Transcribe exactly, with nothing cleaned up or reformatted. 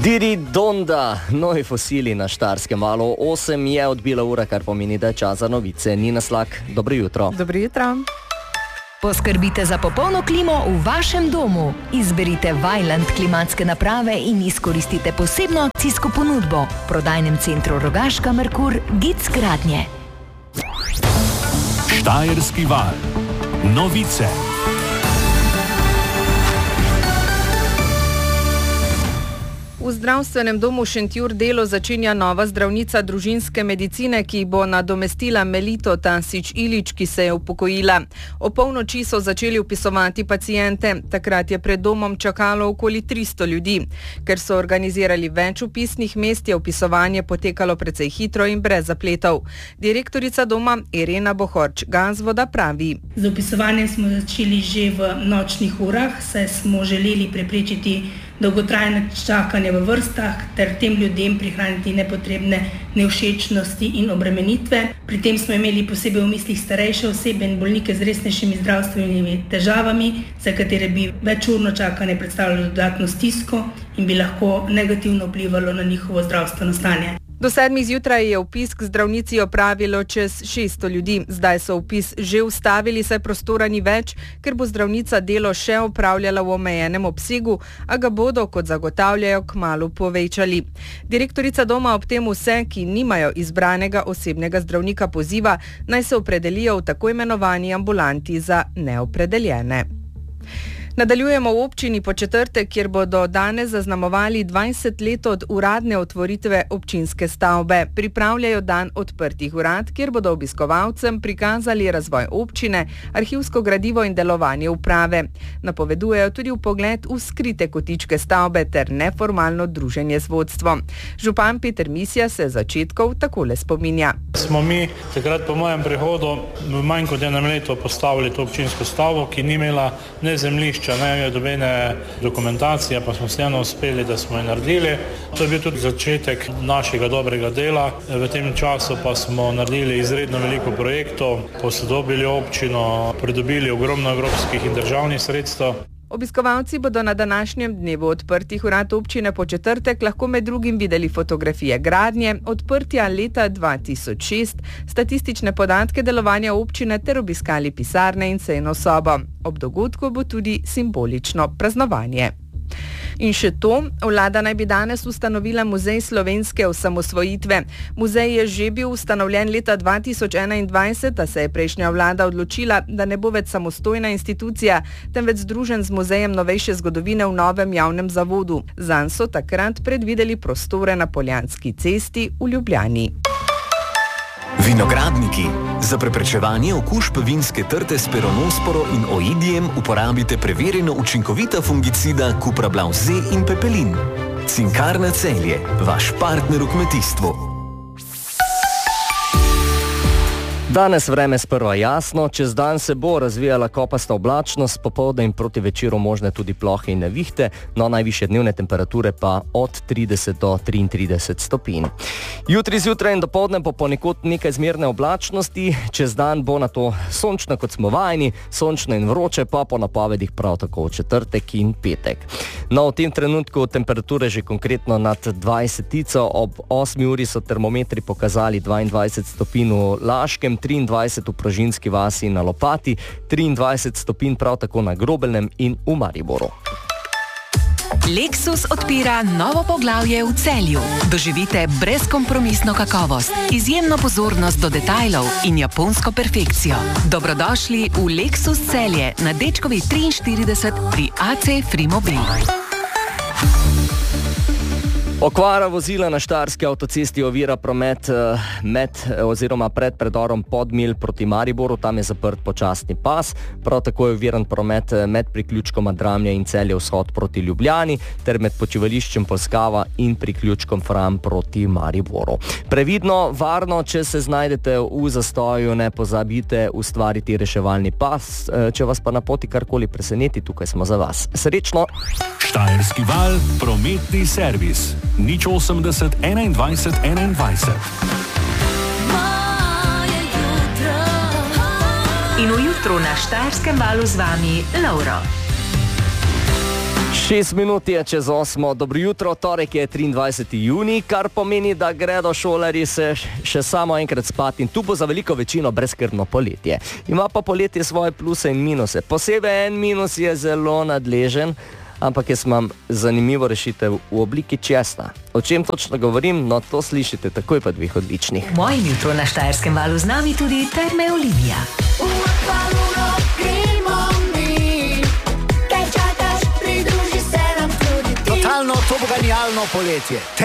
Diri Donda, novi fosili na Štajerskem valu. osem je odbila ura, kar pomeni, da je čas za novice. Nina Slak, dobro jutro. Dobro jutro. Poskrbite za popolno klimo v vašem domu. Izberite Vaillant klimatske naprave in izkoristite posebno akcijsko ponudbo. V prodajnem centru Rogaška Merkur Gic Gradnje. Štajerski val. Novice. V zdravstvenem domu Šentjur delo začenja nova zdravnica družinske medicine, ki bo nadomestila Melito Tasič-Ilič, ki se je upokojila. O polnoči so začeli vpisovati paciente. Takrat je pred domom čakalo okoli tristo ljudi. Ker so organizirali več vpisnih mest, je vpisovanje potekalo precej hitro in brez zapletov. Direktorica doma Irena Bohorč-Gazvoda pravi: Z vpisovanjem smo začeli že v nočnih urah, saj smo želeli preprečiti dolgotrajne čakanje v vrstah ter tem ljudem prihraniti nepotrebne nevšečnosti in obremenitve. Pri tem smo imeli posebej v mislih starejše osebe in bolnike z resnejšimi zdravstvenimi težavami, za katere bi večurno čakanje predstavljalo dodatno stisko in bi lahko negativno vplivalo na njihovo zdravstveno stanje. Do sedmih zjutraj je vpis k zdravnici opravilo čez šeststo ljudi. Zdaj so vpis že ustavili, saj prostora ni več, ker bo zdravnica delo še opravljala v omejenem obsegu, a ga bodo, kot zagotavljajo, kmalu povečali. Direktorica doma ob tem vse, ki nimajo izbranega osebnega zdravnika, poziva, naj se opredelijo v tako imenovani ambulanti za neopredeljene. Nadaljujemo v občini Podčetrtek, kjer bodo danes zaznamovali dvajset let od uradne otvoritve občinske stavbe. Pripravljajo dan odprtih vrat, kjer bodo obiskovalcem prikazali razvoj občine, arhivsko gradivo in delovanje uprave. Napovedujejo tudi vpogled v skrite kotičke stavbe ter neformalno druženje z vodstvom. Župan Peter Misja se začetkov takole spominja. Smo mi takrat po mojem prihodu v manj kot enem letu postavili to občinsko stavbo, ki ni imela ne zemljišča, ne dobene dokumentacije, pa smo vseeno uspeli, da smo jo naredili. To je bil tudi začetek našega dobrega dela. V tem času pa smo naredili izredno veliko projektov, posodobili občino, pridobili ogromno evropskih in državnih sredstev. Obiskovalci bodo na današnjem dnevu odprtih vrat občine Podčetrtek lahko med drugim videli fotografije gradnje, odprtja leta dva tisoč šest, statistične podatke delovanja občine ter obiskali pisarne in sejno sobo. Ob dogodku bo tudi simbolično praznovanje. In še to, vlada naj bi danes ustanovila Muzej slovenske osamosvojitve. Muzej je že bil ustanovljen leta dva tisoč enaindvajset, a se je prejšnja vlada odločila, da ne bo več samostojna institucija, temveč združen z Muzejem novejše zgodovine v novem javnem zavodu. Zanj so takrat predvideli prostore na Poljanski cesti v Ljubljani. Vinogradniki. Za preprečevanje okužb vinske trte s peronosporo in oidijem uporabite preverjeno učinkovita fungicida Cuprablav Z in Pepelin. Cinkarna Celje, vaš partner v kmetijstvu. Danes vreme sprva jasno, čez dan se bo razvijala kopasta oblačnost, popoldne in proti večeru možne tudi plohe in nevihte, no najvišje dnevne temperature pa od trideset do triintrideset stopinj. Jutri zjutraj in dopoldne bo ponekod nekaj zmerne oblačnosti, čez dan bo na to sončno, kot smo vajeni, sončno in vroče pa po napovedih prav tako v četrtek in petek. No, v tem trenutku temperature že konkretno nad dvajsetico, ob osmi uri so termometri pokazali dvaindvajset stopinj v Laškem, triindvajset v Pražinski vasi in na Lopati, triindvajset stopinj prav tako na Grobelnem in v Mariboru. Lexus odpira novo poglavje v Celju. Doživite brezkompromisno kakovost, izjemno pozornost do detajlov in japonsko perfekcijo. Dobrodošli v Lexus Celje na Dečkovi triinštirideset pri A C Frimobil. Okvara vozila na štajerski avtocesti ovira promet med oziroma pred predorom Podmilj proti Mariboru, tam je zaprt počasni pas, prav tako je oviran promet med priključkom Dramlje in Celje vzhod proti Ljubljani ter med počivališčem Polskava in priključkom Fram proti Mariboru. Previdno, varno, če se znajdete v zastoju, ne pozabite ustvariti reševalni pas, če vas pa na poti karkoli preseneti, tukaj smo za vas. Srečno! Štajerski val, prometni servis. Nič osemdeset enaindvajset enaindvajset. In v jutru na Štajerskem valu z vami Lauro. Šest minut je čez osmo, dobro jutro, torek je triindvajseti junij, kar pomeni, da gredo šolarji se še samo enkrat spati in tu bo za veliko večino brezskrbno poletje. Ima pa poletje svoje pluse in minuse. Posebej en minus je zelo nadležen, ampak jaz imam zanimivo rešitev v obliki česna. O čem točno govorim, no to slišite takoj pa dveh odličnih. Moje jutro na Štajerskem valu z nami tudi Terme Olivija. Totalno, to bo genialno poletje.